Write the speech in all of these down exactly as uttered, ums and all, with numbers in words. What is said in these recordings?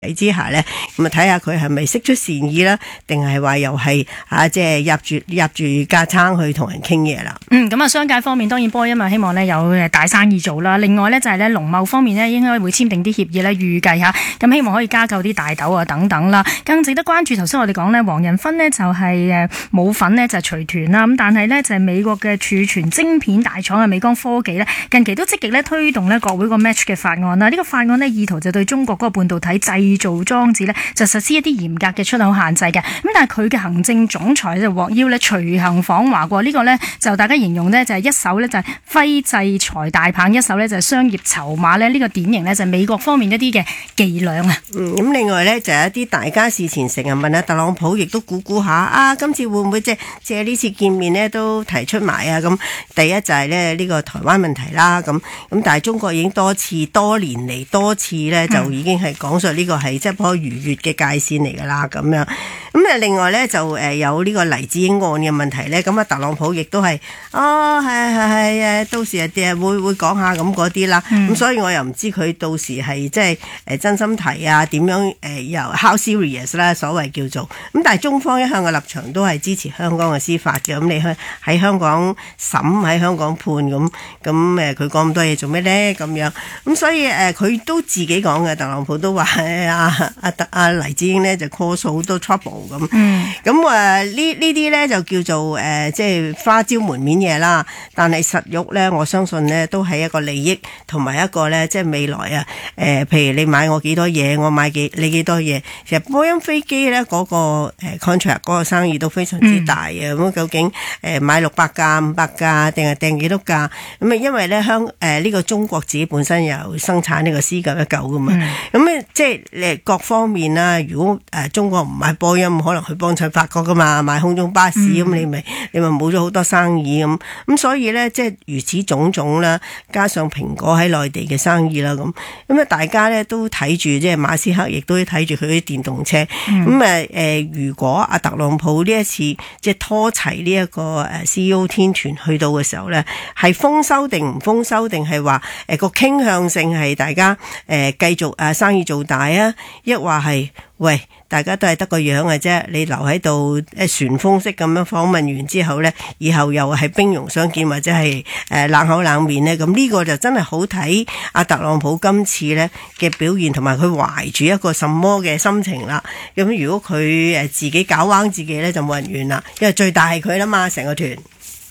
之下咧，咁啊睇下佢係咪釋出善意啦，定係話又係啊即係入住入住架撐去同人傾嘢啦。 嗯，咁啊商界方面當然波音啊希望咧有誒大生意做啦。另外咧就係咧農貿方面咧應該會簽訂啲協議咧，預計下咁希望可以加購啲大豆啊等等啦。更值得關注，頭先我哋講咧黃仁勳呢就係誒冇份呢就係隨團啦。咁但係呢，就係美國嘅儲存晶片大廠嘅美光科技呢，近期都積極咧推動咧國會個 Match 嘅法案啦。呢、這個法案呢，意圖就對中國嗰個半導體製造裝置呢，就實施一啲嚴格嘅出口限制嘅。咁但係佢嘅行政總裁就獲邀呢隨行訪華過。呢、這個呢，就大家形容呢，就係一手呢，就係揮制裁大棒，一手呢，就係商業籌碼呢。呢、這個典型呢，就係美國方面一啲嘅伎倆啊。 嗯，咁另外呢，就有一啲大家事前成日問啊特朗普，亦都估估下啊，今次會唔會即係借呢次見面呢都提出埋啊？咁第一就係咧呢個台灣問題啦，咁咁但係中國已經多次多年嚟多次呢，就已經係講述呢個係即係不可逾越嘅界線嚟㗎啦，咁樣。咁啊，另外呢，就誒有呢個黎智英案嘅問題呢。咁啊特朗普亦都係哦係係係誒，到時誒會會講下咁嗰啲啦。咁、嗯、所以我又唔知佢到時係即係誒真心提啊，點樣誒由 how serious 啦，所謂叫做咁。但係中方一向嘅立場都係支持香港嘅司法嘅。咁你去喺香港審喺香港判咁咁誒，佢講咁多嘢做咩呢？咁樣咁所以誒，佢、呃、都自己講嘅，特朗普都話阿阿阿黎智英呢就 cause 好多 trouble 咁。咁誒呢呢啲呢就叫做誒、呃、即係花招門面嘢啦。但係實喐呢，我相信呢都係一個利益同埋一個呢，即係未來啊誒、呃，譬如你買我幾多嘢，我買幾你幾多嘢。其實波音飛機呢嗰、那個 contract 嗰個生意都非常之大嘅。咁、嗯、究竟誒、呃、買六百架、五百架定係訂幾多架？咁啊，因為呢香誒呢個中國自己本身有生產呢個 C 九一九噶嘛。咁咧、嗯、即係誒各方面啦。如果誒、呃、中國唔買波音，可能去幫襯法國噶嘛，買空中巴士咁、嗯，你咪你咪冇咗好多生意咁。咁所以咧，即係如此種種啦，加上蘋果喺內地嘅生意啦，咁咁啊，大家咧都睇住，即係馬斯克亦都睇住佢啲電動車。咁誒誒，如果阿特朗普呢一次即係拖齊呢一個誒 C E O 天團去到嘅時候咧，係豐收定唔豐收，定係話誒個傾向性係大家誒、呃、繼續誒生意做大啊，抑或係喂，大家都係得個樣嘅啫，你留喺度誒旋風式咁樣訪問完之後呢，以後又係兵戎相見或者係誒冷口冷面呢。咁呢個就真係好睇阿特朗普今次呢嘅表現，同埋佢懷住一個什麼嘅心情啦。咁如果佢誒自己搞彎自己呢，就冇人怨啦，因為最大係佢啦嘛，成個團。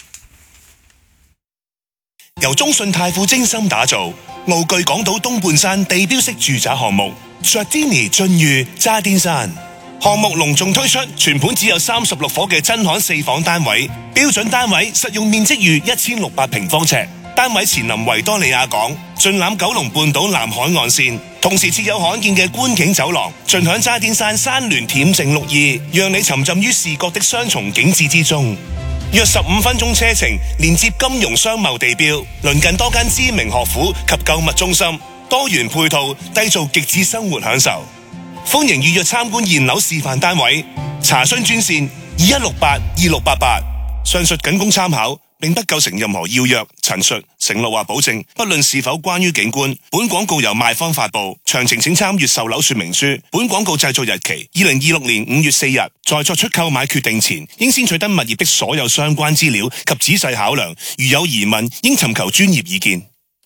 由中信泰富精心打造，傲具港島東半山地標式住宅項目Giardini晉譽渣甸山項目隆重推出，全盤只有三十六伙嘅真罕四房單位，標準單位實用面積逾一千六百平方尺，單位前臨維多利亞港，盡覽九龍半島南海岸線，同時設有罕見嘅觀景走廊，盡享渣甸山山巒恬靜綠意，讓你沉浸於視覺的雙重景致之中。約十五分鐘車程，連接金融商貿地標，鄰近多間知名學府及購物中心，多元配套，締造極致生活享受。歡迎預約參觀現樓示範單位，查詢專線二一六八二六八八。上述僅供參考，並不構成任何要約、陳述、承諾或保證，不論是否關於景觀。本廣告由賣方發布，詳情請參閱售樓說明書。本廣告製作日期二零二六年五月四日。在作出購買決定前，應先取得物業的所有相關資料及仔細考量。如有疑問，應尋求專業意見。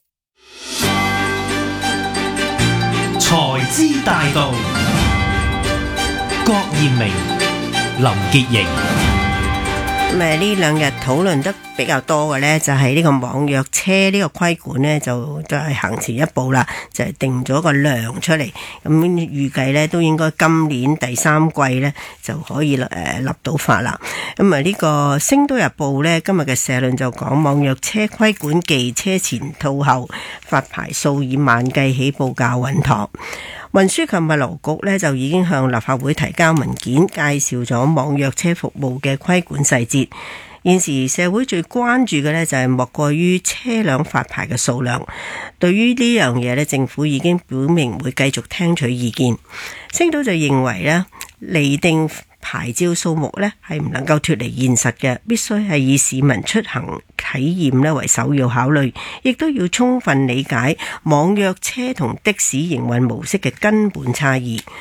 財資大道，郭艷明、林潔瑩。 咁誒呢兩日討論得比較多嘅呢，就係呢個網約車呢個規管呢，就就係行前一步啦，就係定咗個量出嚟。咁預計呢，都應該今年第三季呢，就可以誒立到法啦。咁啊呢個《星島日報》呢，今日嘅社論就講網約車規管忌車前套後，發牌數以萬計起報價穩妥。運輸及物流局呢，就已經向立法會提交文件，介紹咗網約車服務嘅規管細節。現時社會最關注嘅呢，就係莫過於車輛發牌嘅數量。對於呢樣嘢呢，政府已經表明會繼續聽取意見。星島就認為呢，釐定牌照數目呢係唔能夠脫離現實嘅，必須係以市民出行體驗呢為首要考慮，亦都要充分理解網約車同的士營運模式嘅根本差異。